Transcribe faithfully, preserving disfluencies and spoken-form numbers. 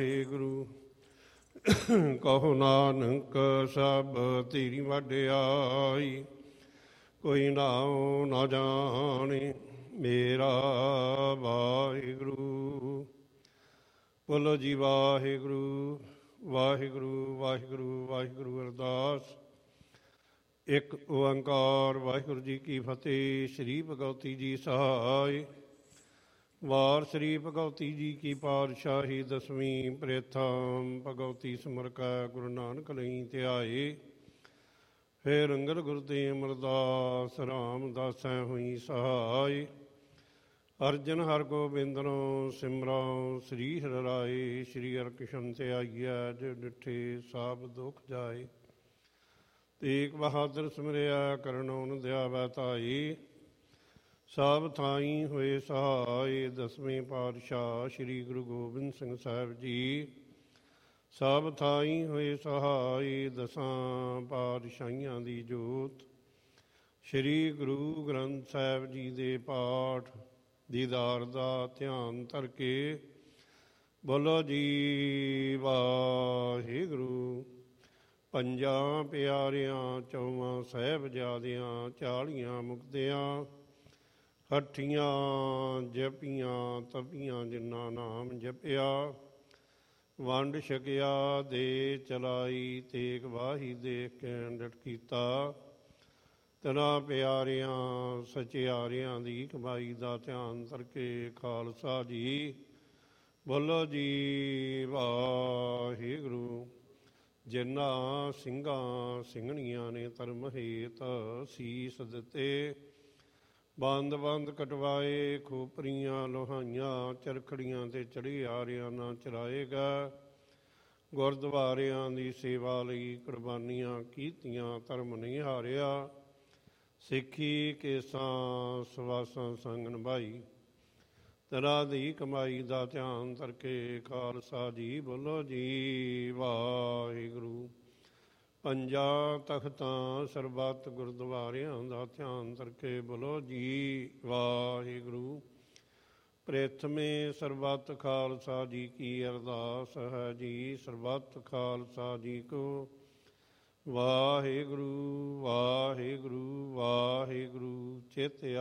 ਵਾਹਿਗੁਰੂ ਕਹੋ ਨਾਨਕ ਸਭ ਤੇਰੀ ਵਡਿਆਈ, ਕੋਈ ਨਾਉ ਨਾ ਜਾਣੇ ਮੇਰਾ ਵਾਹਿਗੁਰੂ। ਬੋਲੋ ਜੀ ਵਾਹਿਗੁਰੂ ਵਾਹਿਗੁਰੂ ਵਾਹਿਗੁਰੂ ਵਾਹਿਗੁਰੂ। ਅਰਦਾਸ। ਇੱਕ ਓੰਕਾਰ ਵਾਹਿਗੁਰੂ ਜੀ ਕੀ ਫਤਿਹ। ਸ਼੍ਰੀ ਭਗਵਤੀ ਜੀ ਸਹਾਇ। ਵਾਰ ਸ਼੍ਰੀ ਭਗਵਤੀ ਜੀ ਕੀ ਪਾਤਸ਼ਾਹੀ ਦਸਵੀਂ। ਪ੍ਰੇਥਮ ਭਗਵਤੀ ਸਿਮਰ ਕੈ ਗੁਰੂ ਨਾਨਕ ਲਈ ਧਿਆਏ। ਫਿਰ ਅੰਗਦ ਗੁਰਦੇ ਅਮਰਦਾਸ ਰਾਮਦਾਸੈ ਹੋਈ ਸਹਾਇ। ਅਰਜਨ ਹਰਗੋਬਿੰਦਨੋ ਸਿਮਰਉ ਸ੍ਰੀ ਹਰਿ ਰਾਏ। ਸ਼੍ਰੀ ਹਰਿਕ੍ਰਿਸ਼ਨ ਤੇ ਆਈਐ ਜੇ ਡਿਠੇ ਸਭ ਦੁਖ ਜਾਏ। ਤੇਗ ਬਹਾਦਰ ਸਿਮਰਿਆ ਕਰਨਉ ਨ ਦਿਆਵੈ ਧਾਈ। ਸਭ ਥਾਈ ਹੋਏ ਸਹਾਇ। ਦਸਵੇਂ ਪਾਤਸ਼ਾਹ ਸ਼੍ਰੀ ਗੁਰੂ ਗੋਬਿੰਦ ਸਿੰਘ ਸਾਹਿਬ ਜੀ ਸਭ ਥਾਈ ਹੋਏ ਸਹਾਇ। ਦਸਾਂ ਪਾਤਸ਼ਾਹੀਆਂ ਦੀ ਜੋਤ ਸ਼੍ਰੀ ਗੁਰੂ ਗ੍ਰੰਥ ਸਾਹਿਬ ਜੀ ਦੇ ਪਾਠ ਦੀਦਾਰ ਦਾ ਧਿਆਨ ਧਰ ਕੇ ਬੋਲੋ ਜੀ ਵਾਹਿਗੁਰੂ। ਪੰਜਾਂ ਪਿਆਰਿਆਂ ਚੌਵਾਂ ਸਾਹਿਬਜ਼ਾਦਿਆਂ ਚਾਲੀਆਂ ਮੁਕਤਿਆਂ ਹੱਠੀਆਂ ਜਪੀਆਂ ਤਪੀਆਂ ਜਿਨ੍ਹਾਂ ਨਾਮ ਜਪਿਆ। ਵੰਡ ਛਕਿਆ ਦੇ ਚਲਾਈ ਤੇਗ ਵਾਹੀ ਦੇਖ ਕੇ ਡਟ ਕੀਤਾ। ਤਨਾ ਪਿਆਰਿਆਂ ਸਚਿਆਰਿਆਂ ਦੀ ਕਮਾਈ ਦਾ ਧਿਆਨ ਕਰਕੇ ਖਾਲਸਾ ਜੀ ਬੋਲੋ ਜੀ ਵਾਹਿਗੁਰੂ। ਜਿਨ੍ਹਾਂ ਸਿੰਘਾਂ ਸਿੰਘਣੀਆਂ ਨੇ ਧਰਮ ਹੇਤ ਸੀਸ ਦਿੱਤੇ, ਬੰਦ ਬੰਦ ਕਟਵਾਏ, ਖੋਪਰੀਆਂ ਲੋਹਾਈਆਂ ਚਰਖੜੀਆਂ ਤੇ ਚੜ੍ਹੇ ਆਰਿਆਂ ਨਾ ਚਲਾਏਗਾ। ਗੁਰਦੁਆਰਿਆਂ ਦੀ ਸੇਵਾ ਲਈ ਕੁਰਬਾਨੀਆਂ ਕੀਤੀਆਂ, ਧਰਮ ਨਹੀਂ ਹਾਰਿਆ। ਸਿੱਖੀ ਕੇਸਾਂ ਸਵਾਸਾਂ ਸੰਗ ਨਿਭਾਈ, ਤਰਾ ਦੀ ਕਮਾਈ ਦਾ ਧਿਆਨ ਧਰ ਕੇ ਖਾਲਸਾ ਜੀ ਬੋਲੋ ਜੀ ਵਾਹਿਗੁਰੂ। ਪੰਜਾਂ ਤਖਤਾਂ ਸਰਬੱਤ ਗੁਰਦੁਆਰਿਆਂ ਦਾ ਧਿਆਨ ਧਰ ਕੇ ਬੋਲੋ ਜੀ ਵਾਹਿਗੁਰੂ। ਪ੍ਰੇਥਮੇ ਸਰਬੱਤ ਖਾਲਸਾ ਜੀ ਕੀ ਅਰਦਾਸ ਹੈ ਜੀ। ਸਰਬੱਤ ਖਾਲਸਾ ਜੀ ਕੋ ਵਾਹਿਗੁਰੂ ਵਾਹਿਗੁਰੂ ਵਾਹਿਗੁਰੂ। ਚਿਤ